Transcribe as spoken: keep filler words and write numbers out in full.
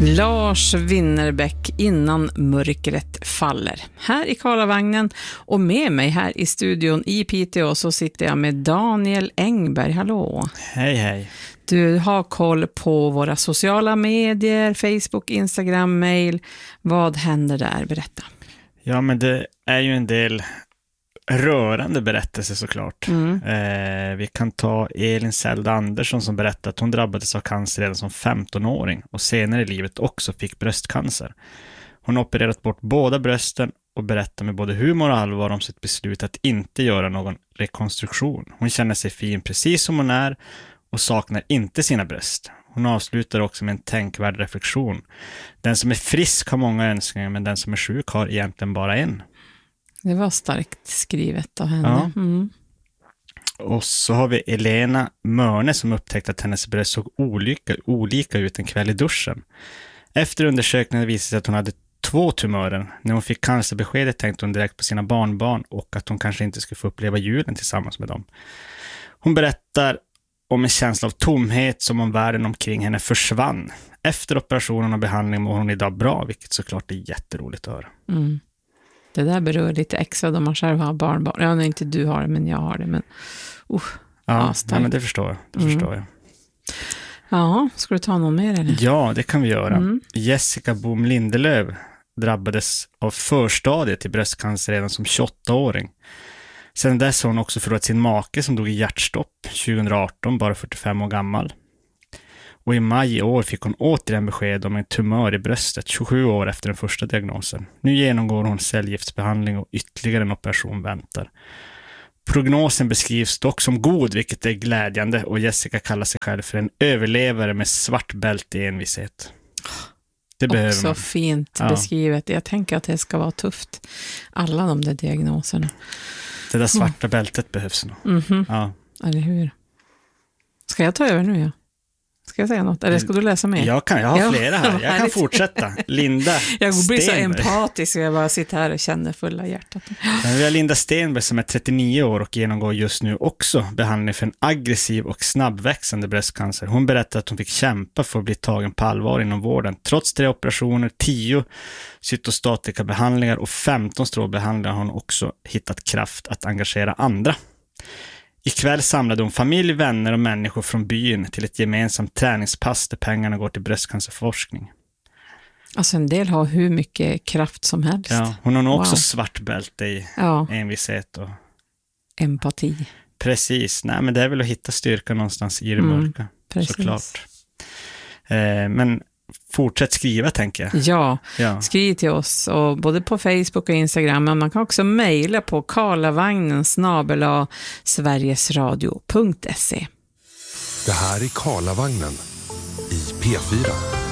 Lars Winnerbäck, Innan mörkret faller. Här i Karlavagnen och med mig här i studion i Piteå så sitter jag med Daniel Engberg. Hallå. Hej, hej. Du har koll på våra sociala medier, Facebook, Instagram, mail. Vad händer där? Berätta. Ja, men det är ju en del rörande berättelser såklart. Mm. Eh, vi kan ta Elin Sälda Andersson som berättade att hon drabbades av cancer redan som femtonåring och senare i livet också fick bröstcancer. Hon har opererat bort båda brösten och berättar med både humor och allvar om sitt beslut att inte göra någon rekonstruktion. Hon känner sig fin precis som hon är och saknar inte sina bröst. Hon avslutar också med en tänkvärd reflektion. Den som är frisk har många önskningar, men den som är sjuk har egentligen bara en. Det var starkt skrivet av henne. Ja. Mm. Och så har vi Elena Mörne som upptäckte att hennes bröst såg olika, olika ut en kväll i duschen. Efter undersökningen visade sig att hon hade två tumörer. När hon fick cancerbeskedet tänkte hon direkt på sina barnbarn och att hon kanske inte skulle få uppleva julen tillsammans med dem. Hon berättar om en känsla av tomhet som om världen omkring henne försvann. Efter operationen och behandlingen mår hon idag bra, vilket såklart är jätteroligt att höra. Mm. Det där berör lite extra då man själv har barnbarn. Ja, nej, inte du har det, men jag har det. Men, uh, ja, ja, men det förstår jag. Det mm. förstår jag. Ja, ska du ta någon mer eller? Ja, det kan vi göra. Mm. Jessica Bohm Lindelöf drabbades av förstadiet till bröstcancer redan som tjugoåttaåring. Sedan dess har hon också förlorat sin make som dog i hjärtstopp tjugoarton, bara fyrtiofem år gammal. Och i maj i år fick hon återigen besked om en tumör i bröstet tjugosju år efter den första diagnosen. Nu genomgår hon cellgiftsbehandling och ytterligare en operation väntar. Prognosen beskrivs dock som god, vilket är glädjande, och Jessica kallar sig själv för en överlevare med svart bälte i envishet. Det behöver också man. Fint ja. beskrivet. Jag tänker att det ska vara tufft. Alla de där diagnoserna. Det där svarta mm. bältet behövs nog. Mm-hmm. Ja. Eller hur? Ska jag ta över nu, ja? Ska jag säga något? Eller ska du läsa mer? Jag kan, jag har ja. flera här. Jag kan fortsätta. Linda Jag blir så Stenberg. empatisk och jag bara sitter här och känner fulla hjärtat. Men vi har Linda Stenberg som är trettionio år och genomgår just nu också behandling för en aggressiv och snabbväxande bröstcancer. Hon berättar att hon fick kämpa för att bli tagen på allvar inom vården. Trots tre operationer, tio cytostatika behandlingar och femton strålbehandlingar har hon också hittat kraft att engagera andra. Ikväll samlade hon familj, vänner och människor från byn till ett gemensamt träningspass där pengarna går till bröstcancerforskning. Alltså en del har hur mycket kraft som helst. Ja, hon har nog också wow. svart bälte i ja. envishet och empati. Precis, nej men det är väl att hitta styrka någonstans i det mörka, mm, såklart. Eh, men fortsätt skriva, tänker jag. Ja, ja, skriv till oss och både på Facebook och Instagram, men man kan också mejla på karlavagnen snabel-a sverigesradio punkt se. Det här är Karlavagnen i P fyra.